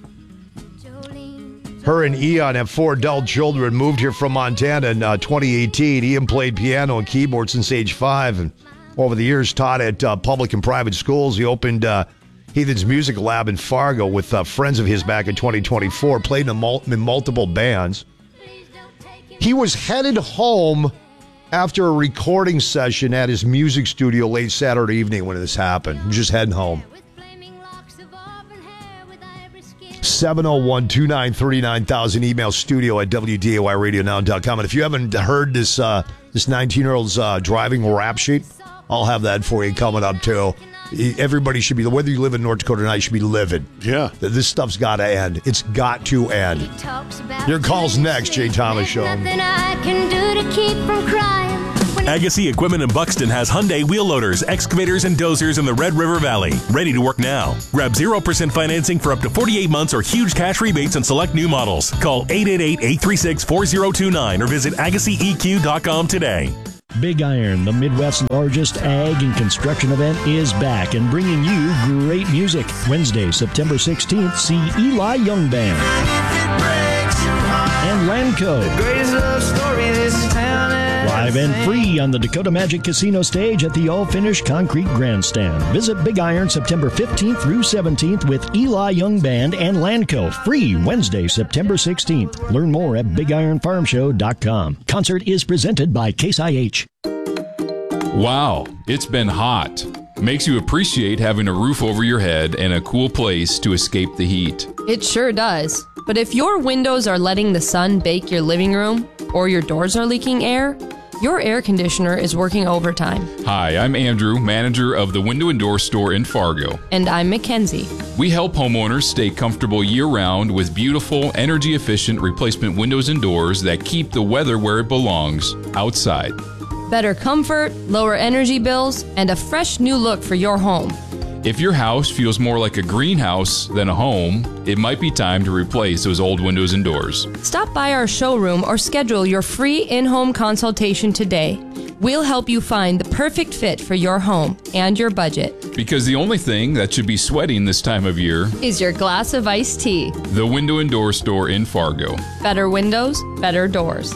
Her and Eon have 4 adult children, moved here from Montana in 2018. Ian played piano and keyboard since age 5, and over the years taught at public and private schools. He opened Heathen's Music Lab in Fargo with friends of his back in 2024, played in multiple bands. He was headed home after a recording session at his music studio late Saturday evening when this happened. He was just heading home. 701-2939,000, email studio at WDAYRadioNow.com. And if you haven't heard this 19-year-old's driving rap sheet, I'll have that for you coming up too. Everybody should be, whether you live in North Dakota or not, you should be livid. Yeah. This stuff's got to end. It's got to end. Your call's next, Jay Thomas Show. Nothing I can do to keep from crying. Agassi Equipment in Buxton has Hyundai wheel loaders, excavators, and dozers in the Red River Valley. Ready to work now. Grab 0% financing for up to 48 months or huge cash rebates on select new models. Call 888-836-4029 or visit AgassiEQ.com today. Big Iron, the Midwest's largest ag and construction event, is back and bringing you great music. Wednesday, September 16th, see Eli Young Band and Lanco. Live and free on the Dakota Magic Casino stage at the all-finished concrete grandstand. Visit Big Iron September 15th through 17th with Eli Young Band and Lanco. Free Wednesday, September 16th. Learn more at BigIronFarmShow.com. Concert is presented by Case IH. Wow, it's been hot. Makes you appreciate having a roof over your head and a cool place to escape the heat. It sure does. But if your windows are letting the sun bake your living room, or your doors are leaking air, your air conditioner is working overtime. Hi, I'm Andrew, manager of the Window and Door Store in Fargo. And I'm Mackenzie. We help homeowners stay comfortable year-round with beautiful, energy-efficient replacement windows and doors that keep the weather where it belongs, outside. Better comfort, lower energy bills, and a fresh new look for your home. If your house feels more like a greenhouse than a home, it might be time to replace those old windows and doors. Stop by our showroom or schedule your free in-home consultation today. We'll help you find the perfect fit for your home and your budget. Because the only thing that should be sweating this time of year is your glass of iced tea. The Window and Door Store in Fargo. Better windows, better doors.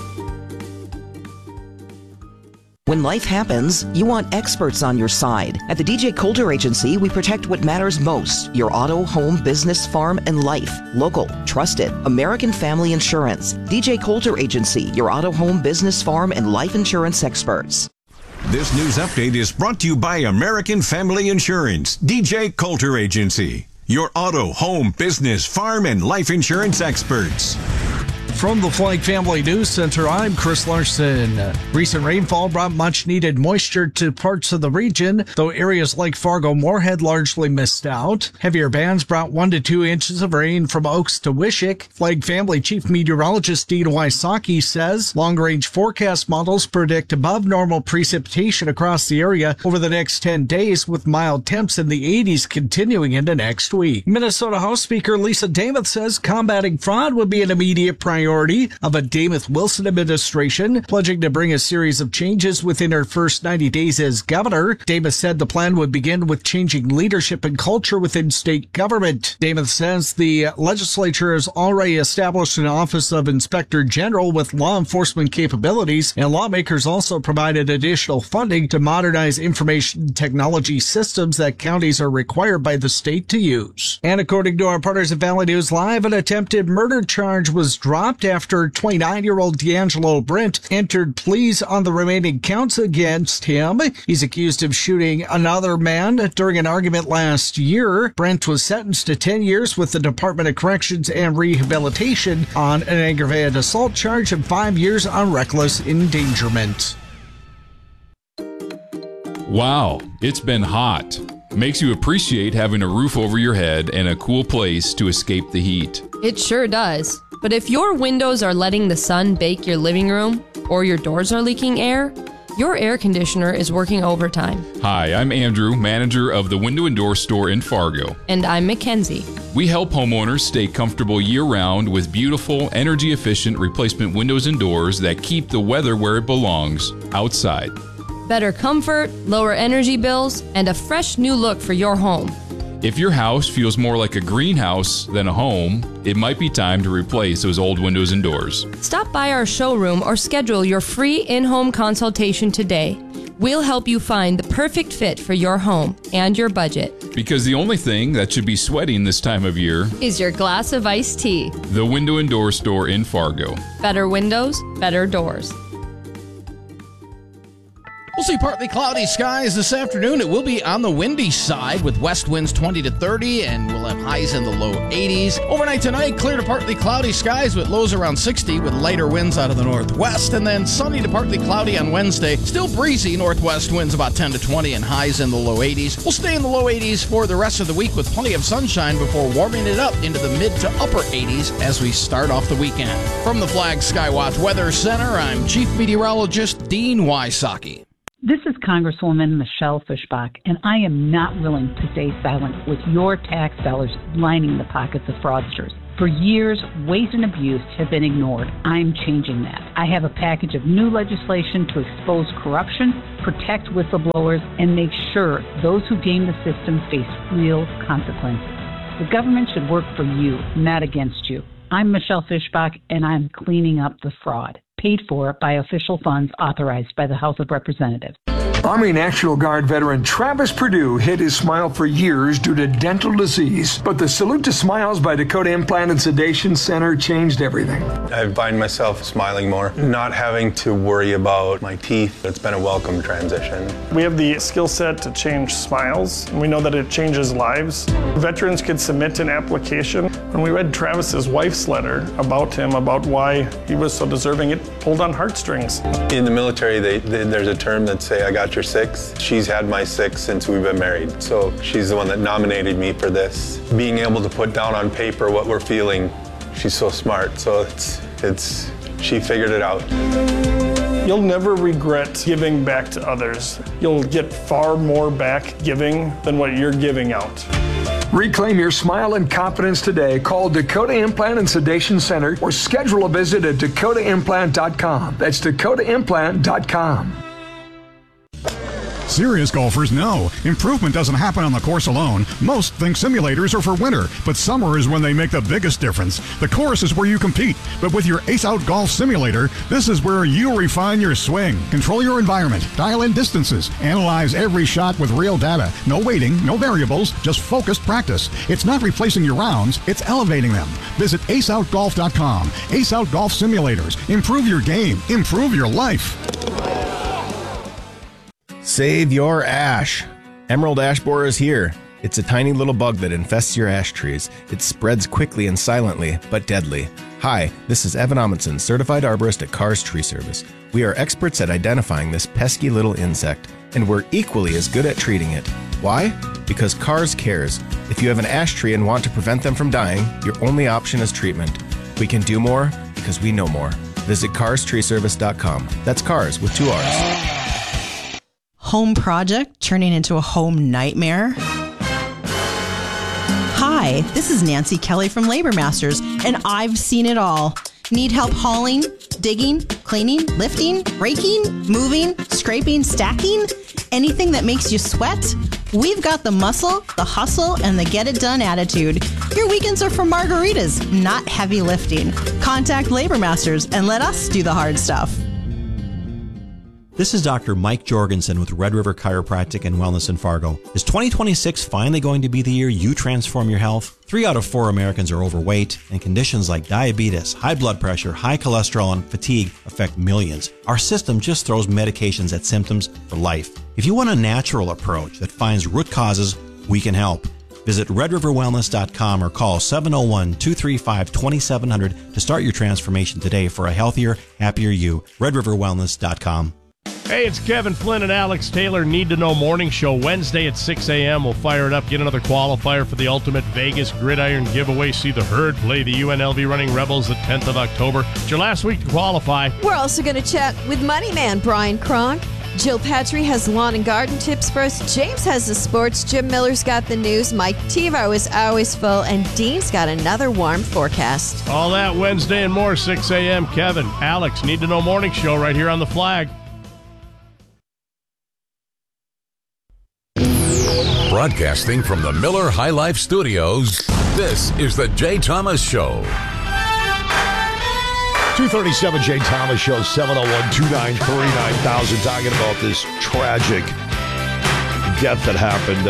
When life happens, you want experts on your side. At the DJ Coulter Agency, we protect what matters most: your auto, home, business, farm, and life. Local, trusted, American Family Insurance. DJ Coulter Agency, your auto, home, business, farm, and life insurance experts. This news update is brought to you by American Family Insurance. DJ Coulter Agency, your auto, home, business, farm, and life insurance experts. From the Flagg Family News Center, I'm Chris Larson. Recent rainfall brought much-needed moisture to parts of the region, though areas like Fargo-Moorhead largely missed out. Heavier bands brought 1 to 2 inches of rain from Oaks to Wishick. Flagg Family Chief Meteorologist Dean Wysocki says long-range forecast models predict above-normal precipitation across the area over the next 10 days, with mild temps in the 80s continuing into next week. Minnesota House Speaker Lisa Dameth says combating fraud would be an immediate priority of a Dameth-Wilson administration, pledging to bring a series of changes within her first 90 days as governor. Dameth said the plan would begin with changing leadership and culture within state government. Dameth says the legislature has already established an Office of Inspector General with law enforcement capabilities, and lawmakers also provided additional funding to modernize information technology systems that counties are required by the state to use. And according to our partners at Valley News Live, an attempted murder charge was dropped after 29-year-old D'Angelo Brent entered pleas on the remaining counts against him. He's accused of shooting another man during an argument last year. Brent was sentenced to 10 years with the Department of Corrections and Rehabilitation on an aggravated assault charge and 5 years on reckless endangerment. Wow, it's been hot. Makes you appreciate having a roof over your head and a cool place to escape the heat. It sure does. But if your windows are letting the sun bake your living room, or your doors are leaking air, your air conditioner is working overtime. Hi, I'm Andrew, manager of the Window and Door Store in Fargo. And I'm Mackenzie. We help homeowners stay comfortable year-round with beautiful, energy-efficient replacement windows and doors that keep the weather where it belongs, outside. Better comfort, lower energy bills, and a fresh new look for your home. If your house feels more like a greenhouse than a home, it might be time to replace those old windows and doors. Stop by our showroom or schedule your free in-home consultation today. We'll help you find the perfect fit for your home and your budget. Because the only thing that should be sweating this time of year is your glass of iced tea. The Window and Door Store in Fargo. Better windows, better doors. We'll see partly cloudy skies this afternoon. It will be on the windy side with west winds 20 to 30, and we'll have highs in the low 80s. Overnight tonight, clear to partly cloudy skies with lows around 60 with lighter winds out of the northwest, and then sunny to partly cloudy on Wednesday. Still breezy, northwest winds about 10 to 20 and highs in the low 80s. We'll stay in the low 80s for the rest of the week with plenty of sunshine before warming it up into the mid to upper 80s as we start off the weekend. From the Flag Skywatch Weather Center, I'm Chief Meteorologist Dean Wysocki. This is Congresswoman Michelle Fischbach, and I am not willing to stay silent with your tax dollars lining the pockets of fraudsters. For years, waste and abuse have been ignored. I'm changing that. I have a package of new legislation to expose corruption, protect whistleblowers, and make sure those who game the system face real consequences. The government should work for you, not against you. I'm Michelle Fischbach, and I'm cleaning up the fraud, paid for by official funds authorized by the House of Representatives. Army National Guard veteran Travis Perdue hid his smile for years due to dental disease, but the Salute to Smiles by Dakota Implant and Sedation Center changed everything. I find myself smiling more, not having to worry about my teeth. It's been a welcome transition. We have the skill set to change smiles, and we know that it changes lives. Veterans could submit an application. When we read Travis's wife's letter about him, about why he was so deserving, it pulled on heartstrings. In the military, there's a term that say, I got your six. She's had my six since we've been married. So she's the one that nominated me for this. Being able to put down on paper what we're feeling, she's so smart. So she figured it out. You'll never regret giving back to others. You'll get far more back giving than what you're giving out. Reclaim your smile and confidence today. Call Dakota Implant and Sedation Center or schedule a visit at dakotaimplant.com. That's dakotaimplant.com. Serious golfers know improvement doesn't happen on the course alone. Most think simulators are for winter, but summer is when they make the biggest difference. The course is where you compete, but with your Ace Out Golf Simulator, this is where you refine your swing, control your environment, dial in distances, analyze every shot with real data. No waiting, no variables, just focused practice. It's not replacing your rounds, it's elevating them. Visit aceoutgolf.com. Ace Out Golf Simulators. Improve your game, improve your life. Save your ash. Emerald ash borer is here. It's a tiny little bug that infests your ash trees. It spreads quickly and silently, but deadly. Hi, this is Evan Amundsen, certified arborist at Carr's Tree Service. We are experts at identifying this pesky little insect, and we're equally as good at treating it. Why? Because Carr's cares. If you have an ash tree and want to prevent them from dying, your only option is treatment. We can do more because we know more. Visit carstreeservice.com. That's Carrs with 2 R's. Home project turning into a home nightmare? Hi, this is Nancy Kelly from Labor Masters, and I've seen it all. Need help hauling, digging, cleaning, lifting, raking, moving, scraping, stacking? Anything that makes you sweat? We've got the muscle, the hustle, and the get-it-done attitude. Your weekends are for margaritas, not heavy lifting. Contact Labor Masters and let us do the hard stuff. This is Dr. Mike Jorgensen with Red River Chiropractic and Wellness in Fargo. Is 2026 finally going to be the year you transform your health? 3 out of 4 Americans are overweight, and conditions like diabetes, high blood pressure, high cholesterol, and fatigue affect millions. Our system just throws medications at symptoms for life. If you want a natural approach that finds root causes, we can help. Visit redriverwellness.com or call 701-235-2700 to start your transformation today for a healthier, happier you. redriverwellness.com. Hey, it's Kevin Flynn and Alex Taylor. Need to Know Morning Show Wednesday at 6 a.m. We'll fire it up, get another qualifier for the Ultimate Vegas Gridiron Giveaway. See the Herd play the UNLV Running Rebels the 10th of October. It's your last week to qualify. We're also going to chat with Money Man Brian Kronk. Jill Petrie has lawn and garden tips for us. James has the sports. Jim Miller's got the news. Mike Tivo is always full. And Dean's got another warm forecast. All that Wednesday and more, 6 a.m. Kevin, Alex, Need to Know Morning Show right here on the Flag. Broadcasting from the Miller High Life Studios, this is the Jay Thomas Show. 237 Jay Thomas Show, 701-293-9000, talking about this tragic death that happened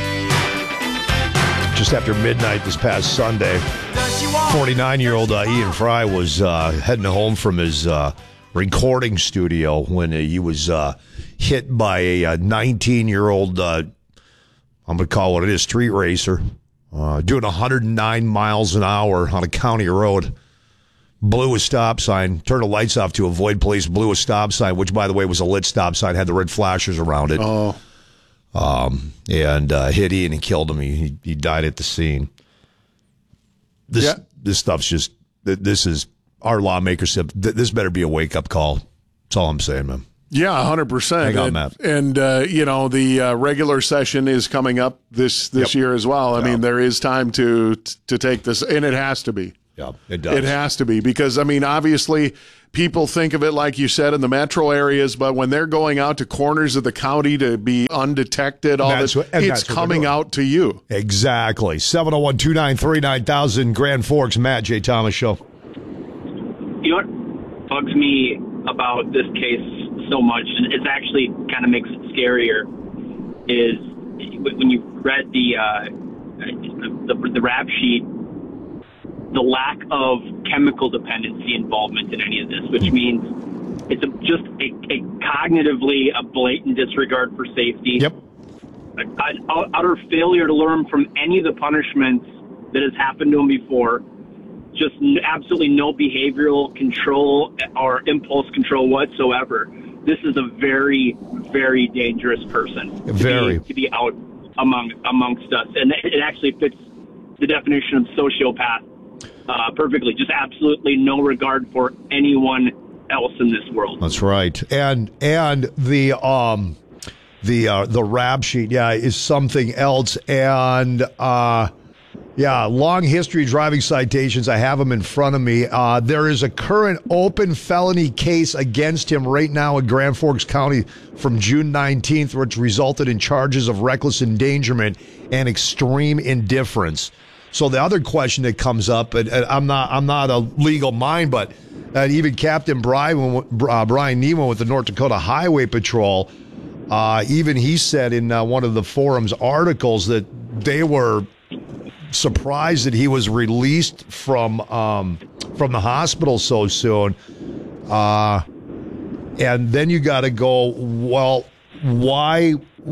just after midnight this past Sunday. 49-year-old Ian Fry was heading home from his recording studio when he was hit by a 19-year-old, I'm going to call what it is, street racer, doing 109 miles an hour on a county road. Blew a stop sign, turned the lights off to avoid police, blew a stop sign, which, by the way, was a lit stop sign, had the red flashers around it. And hit Ian and killed him. He died at the scene. This stuff's just, this is, our lawmakers said, this better be a wake-up call. That's all I'm saying, man. Yeah, 100%. Hang on, Matt. And the regular session is coming up this year as well. I mean, there is time to take this, and it has to be. Yeah, it does. It has to be because, I mean, obviously people think of it, like you said, in the metro areas, but when they're going out to corners of the county to be undetected, it's coming out to you. Exactly. 701-293-9000, Grand Forks, Matt J. Thomas Show. You know what bugs me about this case so much, and it actually kind of makes it scarier, is when you read the rap sheet, the lack of chemical dependency involvement in any of this, which means it's just a cognitively a blatant disregard for safety. Yep. An utter failure to learn from any of the punishments that has happened to him before. Just absolutely no behavioral control or impulse control whatsoever. This is a very, very dangerous person to be out amongst us. And it actually fits the definition of sociopath perfectly. Just absolutely no regard for anyone else in this world. That's right. And the rap sheet, is something else. And long history of driving citations. I have them in front of me. There is a current open felony case against him right now in Grand Forks County from June 19th, which resulted in charges of reckless endangerment and extreme indifference. So the other question that comes up, and I'm not a legal mind, but even Captain Brian Nemo with the North Dakota Highway Patrol, even he said in one of the forum's articles that they were surprised that he was released from the hospital so soon. And then you got to go, well, why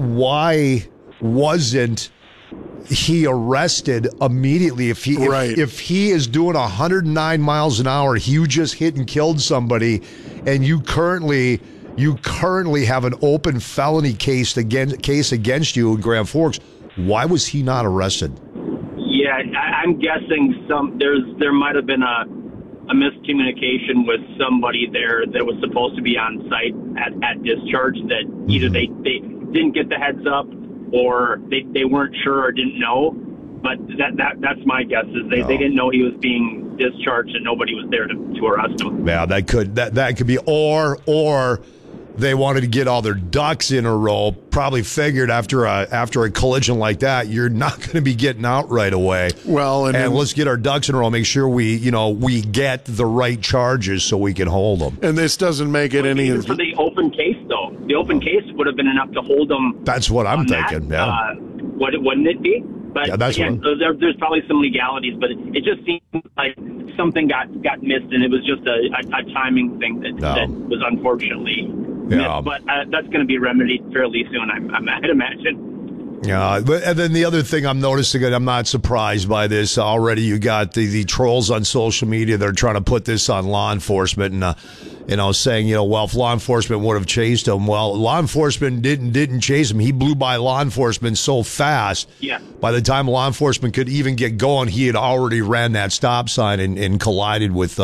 wasn't he arrested immediately? If he is doing 109 miles an hour, you just hit and killed somebody, and you currently have an open felony case against you in Grand Forks. Why was he not arrested? Yeah, I'm guessing there might have been a miscommunication with somebody there that was supposed to be on site at discharge, that either they didn't get the heads up or they weren't sure or didn't know. But that's my guess, is they didn't know he was being discharged and nobody was there to arrest him. Yeah, that could be, or they wanted to get all their ducks in a row. Probably figured after a collision like that, you're not going to be getting out right away. Well, and let's get our ducks in a row. Make sure we get the right charges so we can hold them. And this doesn't make it any. For the open case, though, the open case would have been enough to hold them. That's what I'm thinking. Wouldn't it be? But again, there's probably some legalities, but it just seems like something got missed, and it was just a timing thing that was unfortunately missed. But that's going to be remedied fairly soon, I'd imagine. Yeah, and then the other thing I'm noticing, and I'm not surprised by this already, you got the trolls on social media that are trying to put this on law enforcement and saying, well, if law enforcement would have chased him, well, law enforcement didn't chase him. He blew by law enforcement so fast. Yeah. By the time law enforcement could even get going, he had already ran that stop sign and collided with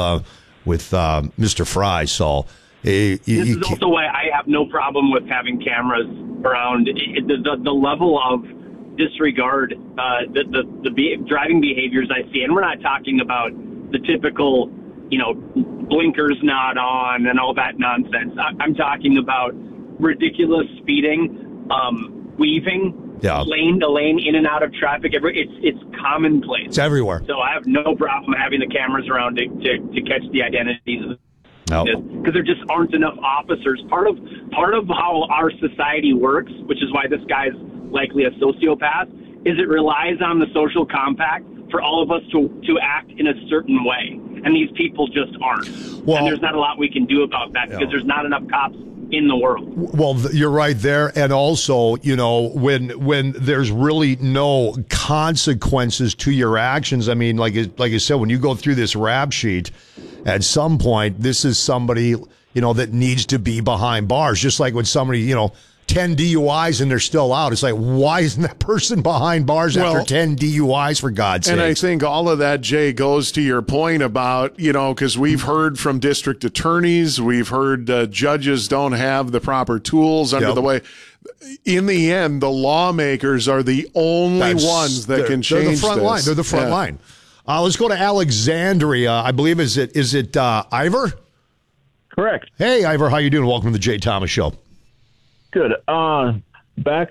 Mr. Fry. So this is also why I have no problem with having cameras around. The level of disregard, the driving behaviors I see, and we're not talking about the typical, blinkers not on and all that nonsense. I'm talking about ridiculous speeding, weaving, lane to lane, in and out of traffic. It's commonplace. It's everywhere. So I have no problem having the cameras around to catch the identities. Because there just aren't enough officers. Part of how our society works, which is why this guy's likely a sociopath, is it relies on the social compact for all of us to act in a certain way. And these people just aren't. And there's not a lot we can do about that because there's not enough cops in the world. Well, you're right there. And also, when there's really no consequences to your actions, I mean, like I said, when you go through this rap sheet, at some point, this is somebody, that needs to be behind bars. Just like when somebody, 10 DUIs and they're still out. It's like, why isn't that person behind bars after 10 DUIs, for God's sake? And I think all of that, Jay, goes to your point about, because we've heard from district attorneys, we've heard judges don't have the proper tools under the way. In the end, the lawmakers are the only ones that can change They're the front this. line. They're the front line. Let's go to Alexandria. I believe, is it Ivor? Correct. Hey, Ivor, how you doing? Welcome to the Jay Thomas Show. Good. Back